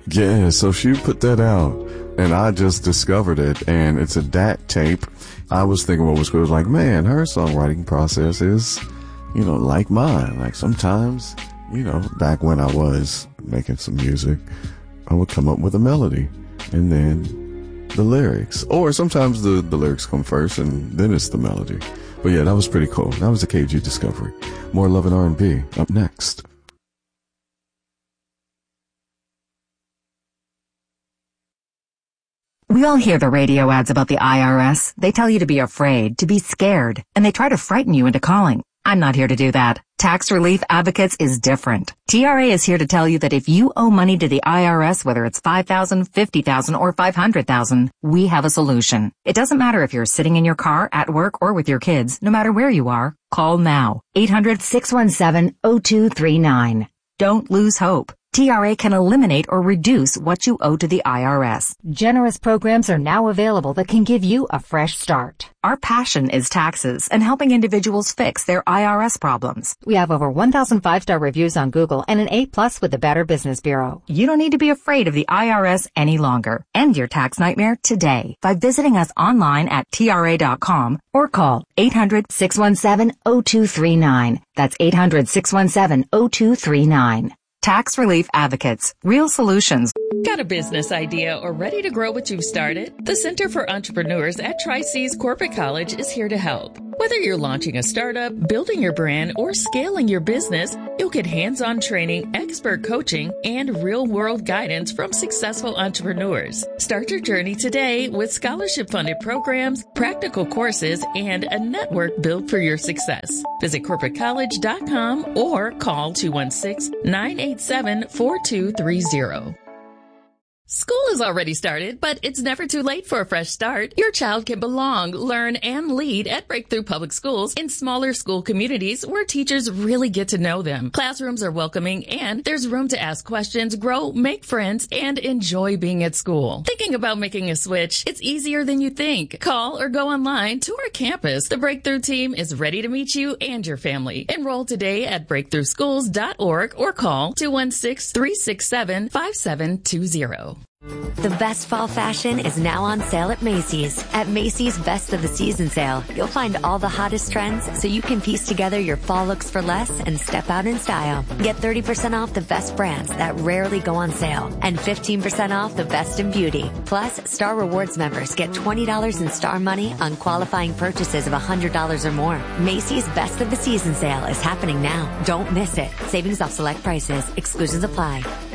Yeah, so she put that out, and I just discovered it, and it's a DAT tape. I was thinking what was good. I was like, man, her songwriting process is, like mine. Like sometimes, back when I was making some music, I would come up with a melody, and then the lyrics. Or sometimes the lyrics come first, and then it's the melody. But yeah, that was pretty cool. That was a KG discovery. More Love and R&B up next. We all hear the radio ads about the IRS. They tell you to be afraid, to be scared, and they try to frighten you into calling. I'm not here to do that. Tax Relief Advocates is different. TRA is here to tell you that if you owe money to the IRS, whether it's $5,000, $50,000, or $500,000, we have a solution. It doesn't matter if you're sitting in your car, at work, or with your kids. No matter where you are, call now. 800-617-0239. Don't lose hope. TRA can eliminate or reduce what you owe to the IRS. Generous programs are now available that can give you a fresh start. Our passion is taxes and helping individuals fix their IRS problems. We have over 1,000 5-star reviews on Google and an A+ with the Better Business Bureau. You don't need to be afraid of the IRS any longer. End your tax nightmare today by visiting us online at TRA.com or call 800-617-0239. That's 800-617-0239. Tax Relief Advocates. Real solutions. Got a business idea or ready to grow what you've started? The Center for Entrepreneurs at Tri-C's Corporate College is here to help. Whether you're launching a startup, building your brand, or scaling your business, you'll get hands-on training, expert coaching, and real-world guidance from successful entrepreneurs. Start your journey today with scholarship-funded programs, practical courses, and a network built for your success. Visit corporatecollege.com or call 216-987-4230. School is already started, but it's never too late for a fresh start. Your child can belong, learn, and lead at Breakthrough Public Schools in smaller school communities where teachers really get to know them. Classrooms are welcoming, and there's room to ask questions, grow, make friends, and enjoy being at school. Thinking about making a switch? It's easier than you think. Call or go online to our campus. The Breakthrough team is ready to meet you and your family. Enroll today at breakthroughschools.org or call 216-367-5720. The best fall fashion is now on sale at Macy's. At Macy's Best of the Season sale, you'll find all the hottest trends so you can piece together your fall looks for less and step out in style. Get 30% off the best brands that rarely go on sale and 15% off the best in beauty. Plus, Star Rewards members get $20 in Star money on qualifying purchases of $100 or more. Macy's Best of the Season sale is happening now. Don't miss it. Savings off select prices. Exclusions apply.